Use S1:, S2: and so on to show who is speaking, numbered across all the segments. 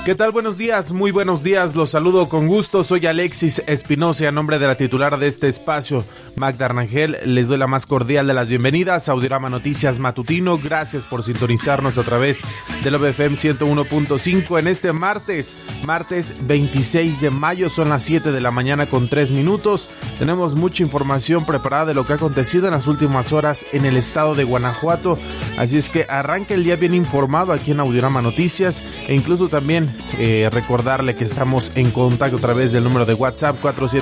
S1: ¿Qué tal? Buenos días, muy buenos días, los saludo con gusto, soy Alexis Espinosa y a nombre de la titular de este espacio, Magda Rangel, les doy la más cordial de las bienvenidas a Audiorama Noticias Matutino. Gracias por sintonizarnos a través del OBFM 101.5 en este martes 26 de mayo, son las 7 de la mañana con 3 minutos. Tenemos mucha información preparada de lo que ha acontecido en las últimas horas en el estado de Guanajuato, así es que arranca el día bien informado aquí en Audiorama Noticias e incluso también recordarle que estamos en contacto a través del número de WhatsApp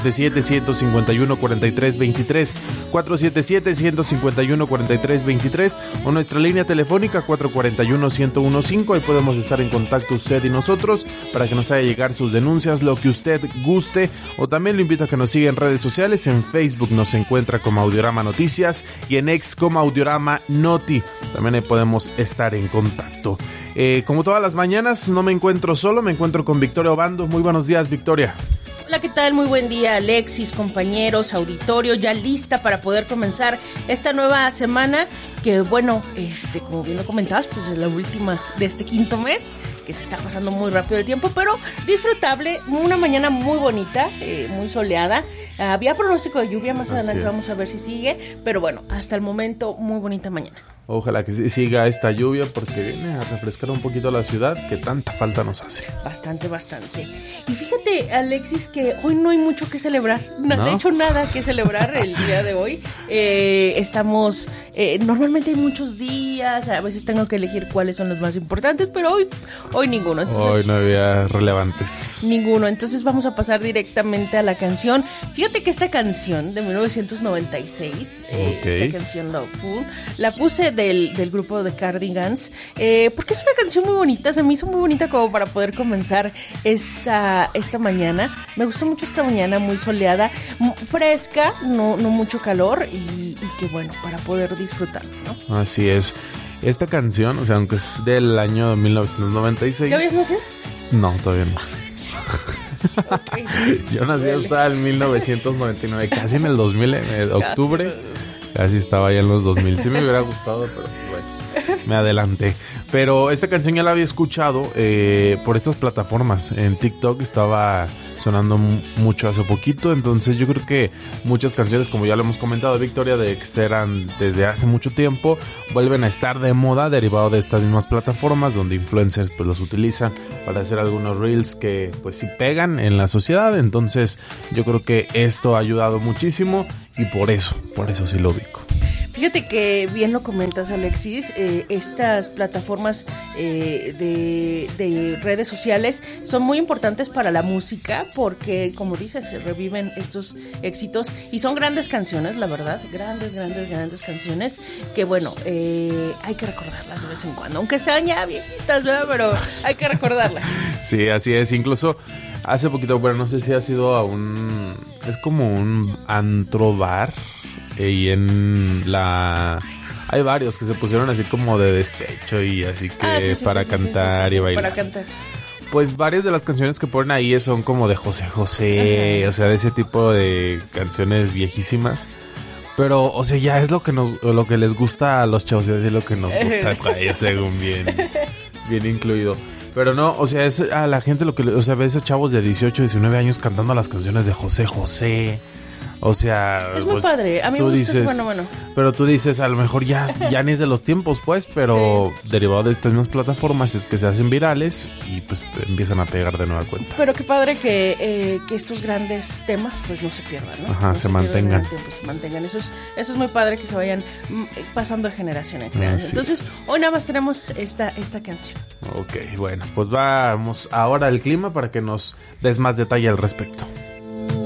S1: 477-151-4323, 477-151-4323 o nuestra línea telefónica 441-1015. Ahí podemos estar en contacto usted y nosotros para que nos haga llegar sus denuncias, lo que usted guste, o también lo invito a que nos siga en redes sociales. En Facebook nos encuentra como Audiorama Noticias y en X como Audiorama Noti. También ahí podemos estar en contacto. Como todas las mañanas, no me encuentro solo, me encuentro con Victoria Obando. Muy buenos días, Victoria.
S2: Hola, ¿qué tal? Muy buen día, Alexis, compañeros, auditorio, ya lista para poder comenzar esta nueva semana, que bueno, como bien lo comentabas, pues es la última de este quinto mes, que se está pasando muy rápido el tiempo, pero disfrutable, una mañana muy bonita, muy soleada. Había pronóstico de lluvia, más adelante vamos a ver si sigue, pero bueno, hasta el momento muy bonita mañana.
S1: Ojalá que siga esta lluvia porque viene a refrescar un poquito la ciudad que tanta falta nos hace.
S2: Bastante. Y fíjate, Alexis, que hoy no hay mucho que celebrar. ¿No? De hecho, nada que celebrar el día de hoy. Estamos... normalmente hay muchos días, a veces tengo que elegir cuáles son los más importantes, pero hoy ninguno. Entonces,
S1: hoy no había relevantes.
S2: Ninguno. Entonces vamos a pasar directamente a la canción. Fíjate que esta canción de 1996, esta canción la puse del grupo de Cardigans, porque es una canción muy bonita, se me hizo muy bonita como para poder comenzar esta mañana. Me gustó mucho esta mañana, muy soleada, fresca, no mucho calor y que bueno, para poder disfrutarlo, ¿no?
S1: Así es. Esta canción, o sea, aunque es del año 1996...
S2: ¿Ya habías nacido?
S1: No, todavía no.
S2: Okay.
S1: Yo nací hasta el 1999, casi en el 2000, octubre. Casi estaba ya en los 2000. Sí me hubiera gustado, pero bueno, me adelanté. Pero esta canción ya la había escuchado por estas plataformas. En TikTok estaba sonando mucho hace poquito. Entonces yo creo que muchas canciones, como ya lo hemos comentado, Victoria, de que eran desde hace mucho tiempo, vuelven a estar de moda derivado de estas mismas plataformas donde influencers pues los utilizan para hacer algunos reels que pues sí pegan en la sociedad. Entonces yo creo que esto ha ayudado muchísimo y por eso sí lo ubico.
S2: Fíjate que bien lo comentas, Alexis, estas plataformas de redes sociales son muy importantes para la música porque, como dices, se reviven estos éxitos y son grandes canciones, la verdad, grandes canciones que, bueno, hay que recordarlas de vez en cuando, aunque sean ya viejitas, ¿verdad? Pero hay que recordarlas.
S1: Sí, así es, incluso hace poquito, bueno, no sé si ha sido a es como un antro bar. Y hay varios que se pusieron así como de despecho y así que para cantar y bailar.
S2: Para cantar.
S1: Pues varias de las canciones que ponen ahí son como de José José, o sea, de ese tipo de canciones viejísimas. Pero, o sea, ya es lo que les gusta a los chavos, es lo que nos gusta a ellos, según bien incluido. Pero no, o sea, es a la gente lo que, o sea, ves a chavos de 18, 19 años cantando las canciones de José José. O sea,
S2: es muy padre, a mí me gusta, bueno.
S1: Pero tú dices, a lo mejor ya ni es de los tiempos, pues, pero sí, derivado de estas mismas plataformas es que se hacen virales y pues empiezan a pegar de nueva cuenta.
S2: Pero qué padre que estos grandes temas pues no se pierdan, ¿no?
S1: Ajá, se mantengan.
S2: Se mantengan. Eso es muy padre que se vayan pasando de generación en generación. Sí. Entonces, hoy nada más tenemos esta canción.
S1: Ok, bueno, pues vamos ahora al clima para que nos des más detalle al respecto.